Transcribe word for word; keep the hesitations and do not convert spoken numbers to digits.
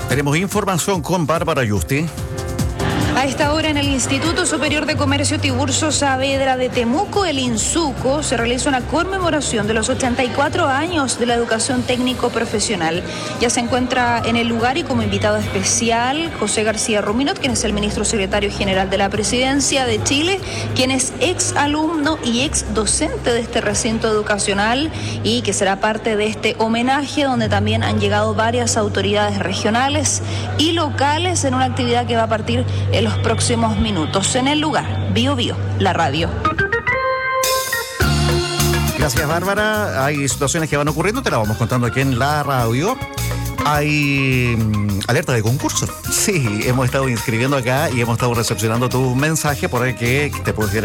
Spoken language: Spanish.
Tenemos información con Bárbara Yusti. A esta hora en el Instituto Superior de Comercio Tiburcio Saavedra de Temuco, el INSUCO, se realiza una conmemoración de los ochenta y cuatro años de la educación técnico profesional. Ya se encuentra en el lugar y como invitado especial José García Ruminot, quien es el ministro secretario general de la Presidencia de Chile, quien es ex alumno y ex docente de este recinto educacional y que será parte de este homenaje donde también han llegado varias autoridades regionales y locales en una actividad que va a partir en los próximos minutos. En el lugar, Bio Bio, la radio. Gracias, Bárbara. Hay situaciones que van ocurriendo, te las vamos contando aquí en la radio. Hay mm, alerta de concurso. Sí, hemos estado inscribiendo acá y hemos estado recepcionando tu mensaje por el que te pusieras